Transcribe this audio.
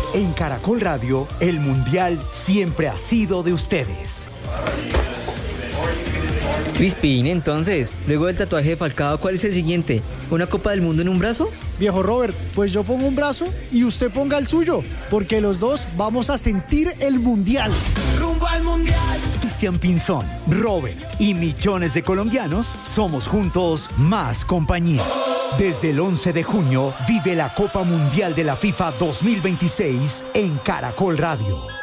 En Caracol Radio, el Mundial siempre ha sido de ustedes. Crispin, entonces, luego del tatuaje de Falcao, ¿cuál es el siguiente? ¿Una Copa del Mundo en un brazo? Viejo Robert, pues yo pongo un brazo y usted ponga el suyo, porque los dos vamos a sentir el Mundial. ¡Rumbo al Mundial! Cristian Pinzón, Robert y millones de colombianos somos juntos más compañía. Desde el 11 de junio, vive la Copa Mundial de la FIFA 2026 en Caracol Radio.